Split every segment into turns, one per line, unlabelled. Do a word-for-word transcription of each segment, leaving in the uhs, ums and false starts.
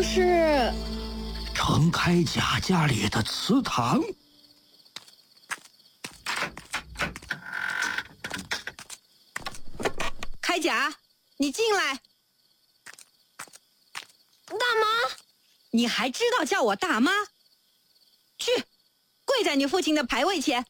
像是
程开甲家里的祠堂。
开甲，你进来。
大妈，
你还知道叫我大妈？去，跪在你父亲的牌位前，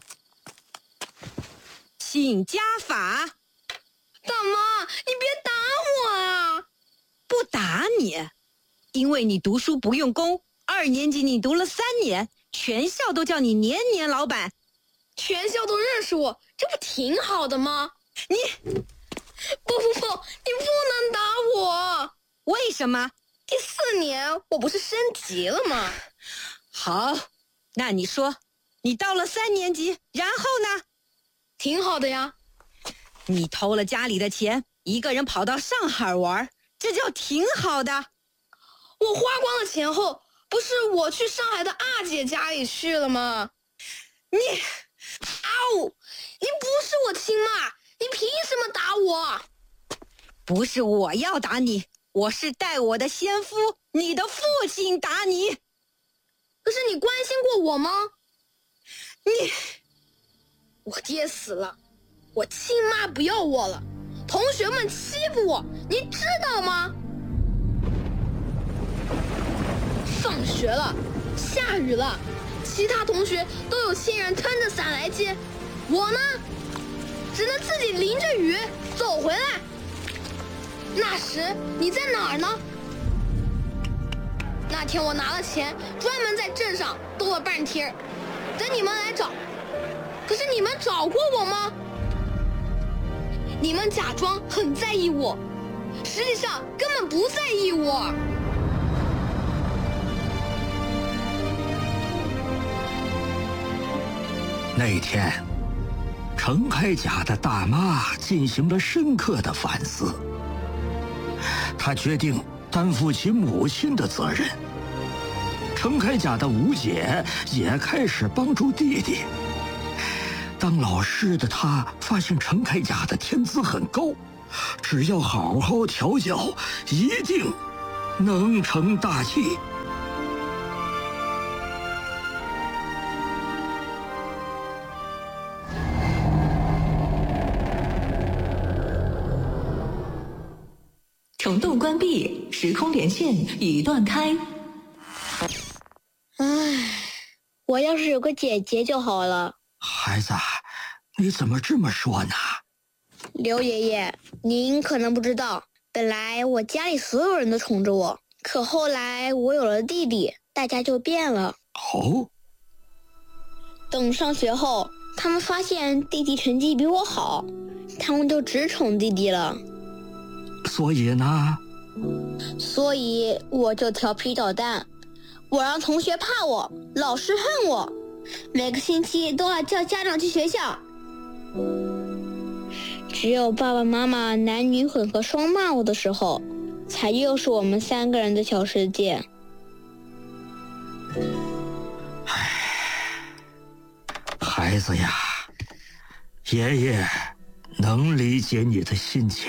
请家法。
大妈，你别打我啊！
不打你，因为你读书不用功，二年级你读了三年，全校都叫你年年老板，
全校都认识我，这不挺好的吗？
你，
不不不，你不能打我！
为什么？
第四年我不是升级了吗？
好，那你说，你到了三年级，然后呢？
挺好的呀。
你偷了家里的钱，一个人跑到上海玩，这叫挺好的。
我花光了钱后，不是我去上海的二姐家里去了吗？
你，
嗷！你不是我亲妈，你凭什么打我？
不是我要打你，我是代我的先夫，你的父亲打你。
可是你关心过我吗？
你，
我爹死了，我亲妈不要我了，同学们欺负我，你知道吗？放学了，下雨了，其他同学都有亲人撑着伞来接，我呢，只能自己淋着雨走回来。那时你在哪儿呢？那天我拿了钱，专门在镇上兜了半天，等你们来找。可是你们找过我吗？你们假装很在意我，实际上根本不在意我。
那天，程开甲的大妈进行了深刻的反思，她决定担负起母亲的责任。程开甲的吴姐也开始帮助弟弟。当老师的她发现程开甲的天资很高，只要好好调教，一定能成大器。
虫洞关闭，时空连线已断开。
唉，我要是有个姐姐就好了。
孩子，你怎么这么说呢？
刘爷爷，您可能不知道，本来我家里所有人都宠着我，可后来我有了弟弟，大家就变了。
哦，
等上学后，他们发现弟弟成绩比我好，他们就只宠弟弟了。
所以呢？
所以我就调皮捣蛋，我让同学怕我，老师恨我，每个星期都要叫家长去学校。只有爸爸妈妈男女混合双骂我的时候，才又是我们三个人的小世界。
唉，孩子呀，爷爷能理解你的心情。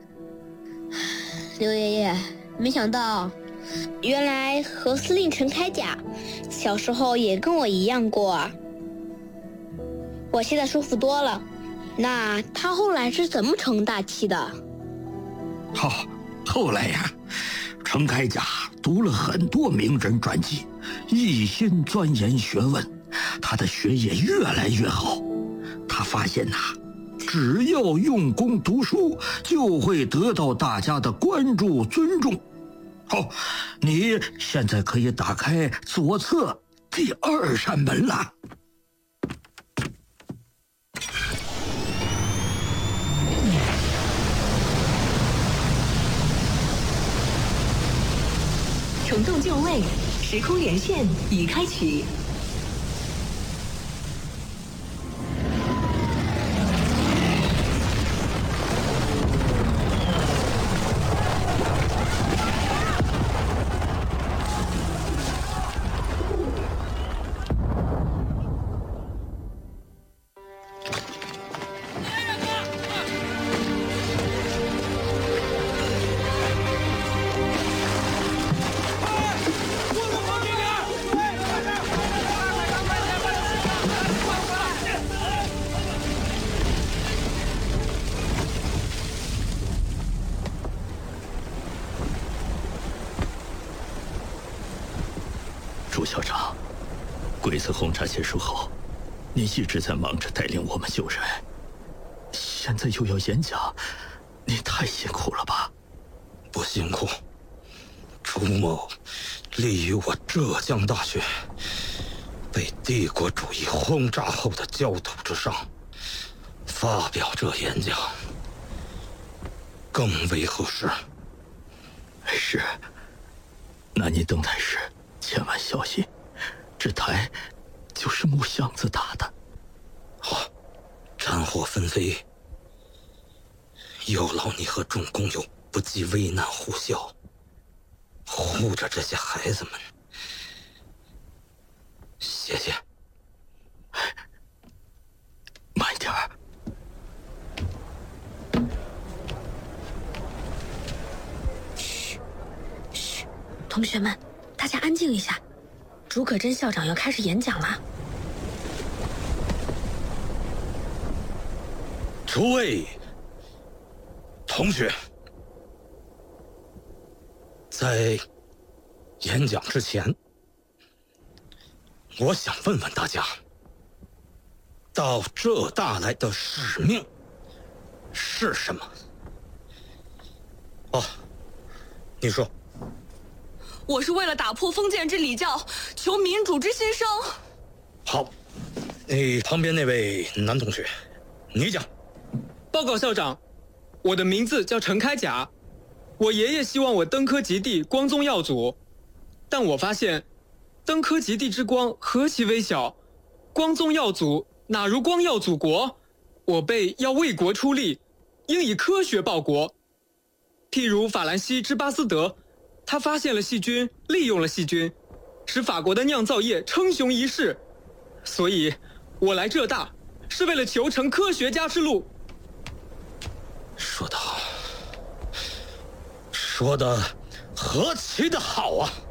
刘爷爷，没想到，原来何司令程开甲小时候也跟我一样过啊。我现在舒服多了。那他后来是怎么成大器的？
好、哦，后来呀，程开甲读了很多名人传记，一心钻研学问，他的学业越来越好。他发现呐、啊，只要用功读书，就会得到大家的关注尊重。好，你现在可以打开左侧第二扇门了。
虫洞就位，时空连线已开启。
朱校长，鬼子轰炸结束后，你一直在忙着带领我们救人，现在又要演讲，你太辛苦了吧？
不辛苦，朱某立于我浙江大学被帝国主义轰炸后的焦土之上，发表这演讲，更为合适。
是，那您登台时千万小心，这台就是木箱子打的。
好，战火纷飞，有劳你和众工友不计危难护校，护着这些孩子们。谢谢。
慢点儿。
嘘，嘘，同学们，大家安静一下。竺可桢校长要开始演讲了。
诸位同学，在演讲之前，我想问问大家，到浙大来的使命是什么？哦，你说。
我是为了打破封建制礼教，求民主之心声。
好，你旁边那位男同学，你讲。
报告校长，我的名字叫陈开甲，我爷爷希望我登科及第，光宗耀祖，但我发现，登科及第之光何其微小，光宗耀祖哪如光耀祖国？我辈要为国出力，应以科学报国。譬如法兰西之巴斯德，他发现了细菌，利用了细菌，使法国的酿造业称雄一世。所以，我来浙大是为了求成科学家之路。
说得好，说得何其的好啊！